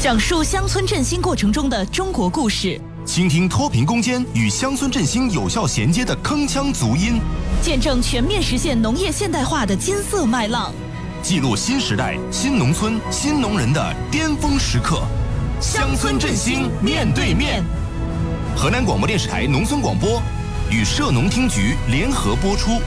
讲述乡村振兴过程中的中国故事， 倾听脱贫攻坚与乡村振兴有效衔接的铿锵足音， 见证全面实现农业现代化的金色麦浪， 记录新时代新农村新农人的巅峰时刻。乡村振兴面对面。河南广播电视台农村广播与社农厅局联合播出。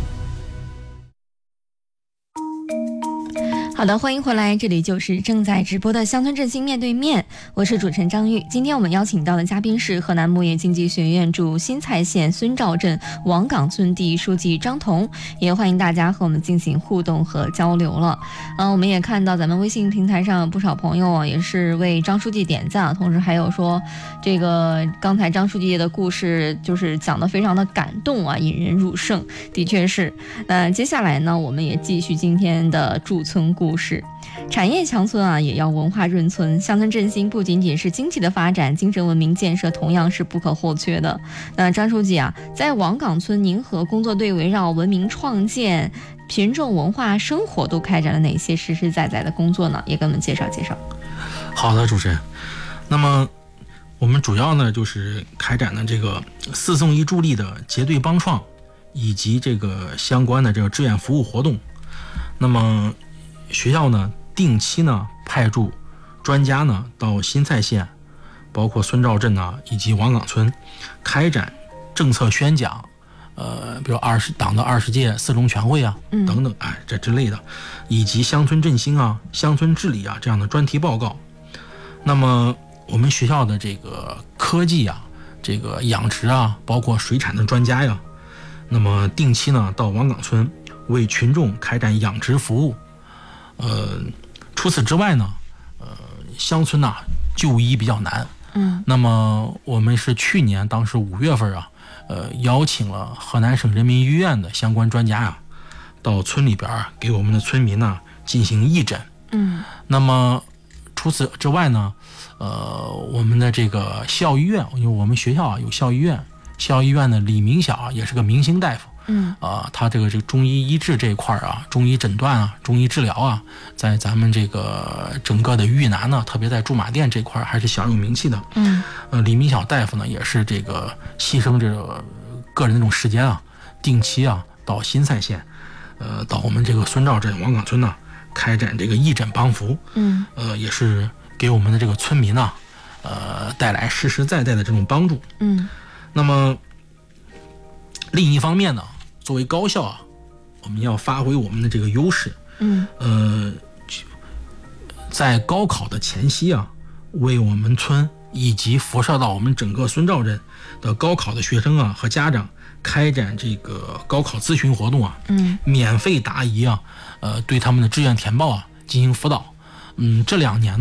好的，欢迎回来，这里就是正在直播的乡村振兴面对面，我是主持人张玉。今天我们邀请到的嘉宾是河南牧业经济学院驻新蔡县孙赵镇王岗村第一书记张彤，也欢迎大家和我们进行互动和交流了。我们也看到咱们微信平台上有不少朋友也是为张书记点赞，同时还有说这个刚才张书记的故事就是讲得非常的感动啊，引人入胜，的确是。接下来呢，我们也继续今天的驻村故事。产业强村啊，也要文化润村。乡村振兴不仅仅是经济的发展，精神文明建设同样是不可或缺的。那张书记啊，在王岗村宁河工作队围绕文明创建、群众文化生活都开展了哪些实实在在的工作呢？也给我们介绍介绍。 好的，主持人。那么我们主要呢就是开展的这个4送1助力的结对帮创，以及这个相关的这个志愿服务活动。那么学校呢定期呢派驻专家呢到新蔡县，包括孙赵镇呢以及王岗村，开展政策宣讲，比如党的20届4中全会啊等等，这之类的，以及乡村振兴啊、乡村治理啊这样的专题报告。那么我们学校的这个科技啊、这个养殖啊，包括水产的专家呀，那么定期呢到王岗村为群众开展养殖服务。除此之外呢，乡村呐就医比较难。那么我们是去年当时5月份啊，邀请了河南省人民医院的相关专家啊，到村里边给我们的村民呢进行义诊。那么除此之外呢，我们的这个校医院，因为我们学校啊有校医院，校医院的李明晓啊也是个明星大夫。他这个中医医治这一块啊，中医诊断啊，中医治疗啊，在咱们这个整个的豫南呢，特别在驻马店这块还是小有名气的。李明晓大夫呢，也是这个牺牲这个个人那种时间啊，定期啊到新蔡县，到我们这个孙赵镇王岗村呢，开展这个义诊帮扶。也是给我们的这个村民呢，带来实实在在的这种帮助。那么另一方面呢，作为高校啊，我们要发挥我们的这个优势。在高考的前夕啊，为我们村以及辐射到我们整个孙赵镇的高考的学生啊和家长开展这个高考咨询活动啊，免费答疑啊，对他们的志愿填报啊进行辅导。这2年呢